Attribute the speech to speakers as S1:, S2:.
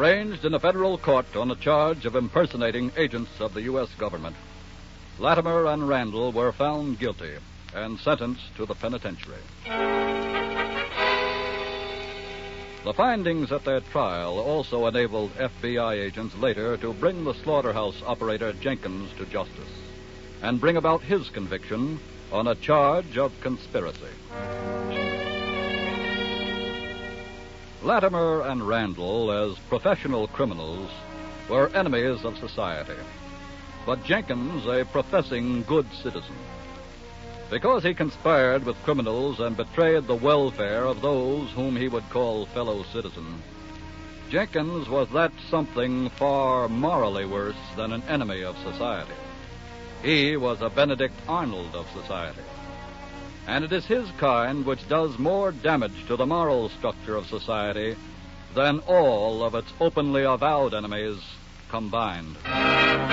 S1: Arraigned in a federal court on a charge of impersonating agents of the U.S. government, Latimer and Randall were found guilty and sentenced to the penitentiary. The findings at their trial also enabled FBI agents later to bring the slaughterhouse operator Jenkins to justice and bring about his conviction on a charge of conspiracy. Latimer and Randall, as professional criminals, were enemies of society, but Jenkins a professing good citizen. Because he conspired with criminals and betrayed the welfare of those whom he would call fellow citizens, Jenkins was that something far morally worse than an enemy of society. He was a Benedict Arnold of society. And it is his kind which does more damage to the moral structure of society than all of its openly avowed enemies combined.